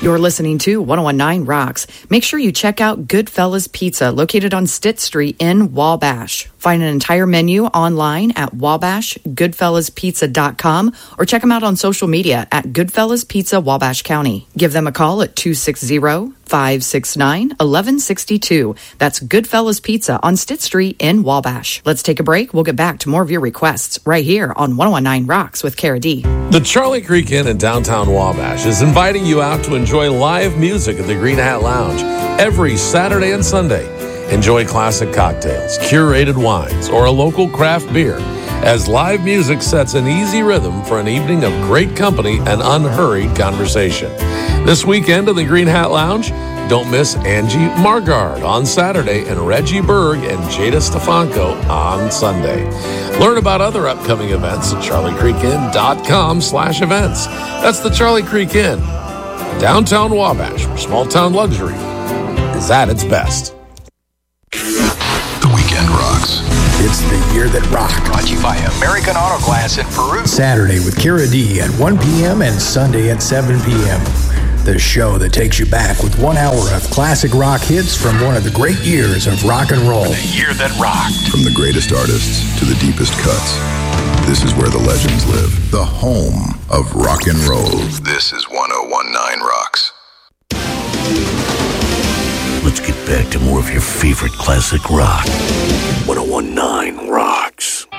You're listening to 1019 Rocks. Make sure you check out Goodfellas Pizza, located on Stitt Street in Wabash. Find an entire menu online at wabashgoodfellaspizza.com or check them out on social media at Goodfellas Pizza Wabash County. Give them a call at 260-569-1162. That's Goodfellas Pizza on Stitt Street in Wabash. Let's take a break. We'll get back to more of your requests right here on 1019 Rocks with Cara D. The Charlie Creek Inn in downtown Wabash is inviting you out to enjoy live music at the Green Hat Lounge every Saturday and Sunday. Enjoy classic cocktails, curated wines, or a local craft beer as live music sets an easy rhythm for an evening of great company and unhurried conversation. This weekend at the Green Hat Lounge, don't miss Angie Margard on Saturday and Reggie Berg and Jada Stefanko on Sunday. Learn about other upcoming events at charliecreekin.com/events. That's the Charlie Creek Inn, downtown Wabash, where small-town luxury is at its best. The weekend rocks. It's the year that rocked. Brought to you by American Auto Glass in Peru. Saturday with Cara D at 1 p.m. and Sunday at 7 p.m. The show that takes you back with 1 hour of classic rock hits from one of the great years of rock and roll. The year that rocked. From the greatest artists to the deepest cuts, this is where the legends live. The home of rock and roll. This is 1019 Rocks. Let's get back to more of your favorite classic rock. 1019 Rocks.